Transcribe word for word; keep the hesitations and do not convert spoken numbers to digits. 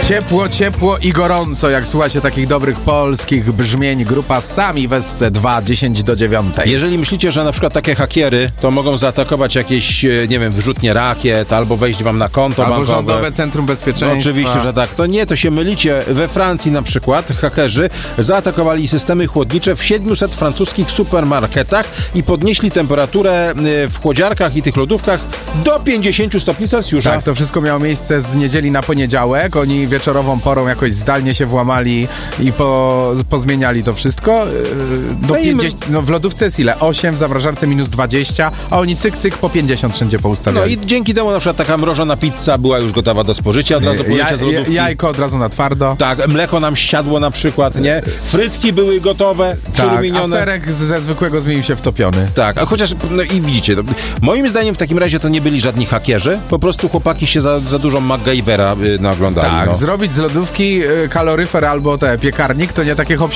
Ciepło, ciepło i gorąco, jak słuchacie takich dobrych polskich brzmień. Grupa Sami w S C dwa, dziesięć do dziewiątej. Jeżeli myślicie, że na przykład takie hakiery to mogą zaatakować jakieś, nie wiem, wyrzutnie rakiet, albo wejść wam na konto albo bankowe. Rządowe Centrum Bezpieczeństwa. No, oczywiście, że tak. To nie, to się mylicie. We Francji na przykład hakerzy zaatakowali systemy chłodnicze w siedmiuset francuskich supermarketach i podnieśli temperaturę w chłodziarkach i tych lodówkach do pięćdziesiąt stopni Celsjusza. Tak, to wszystko miało miejsce z niedzieli na poniedziałek. Oni wieczorową porą jakoś zdalnie się włamali i po, pozmieniali to wszystko. Do No i pięćdziesięciu, no w lodówce jest ile? osiem, w zamrażarce minus dwadzieścia, a oni cyk, cyk po pięćdziesiąt wszędzie poustawiali. No i dzięki temu na przykład taka mrożona pizza była już gotowa do spożycia, od razu ja, z lodówki. Jajko od razu na twardo. Tak, mleko nam siadło na przykład, nie? Frytki były gotowe, tak, przyrumienione. A serek ze zwykłego zmienił się w topiony. Tak, a chociaż, no i widzicie, to, moim zdaniem w takim razie to nie byli żadni hakierzy, po prostu chłopaki się za, za dużo MacGyvera y, naoglądali. Tak, no. zrobić z lodówki y, kaloryfer albo te piekarnik to nie takie hop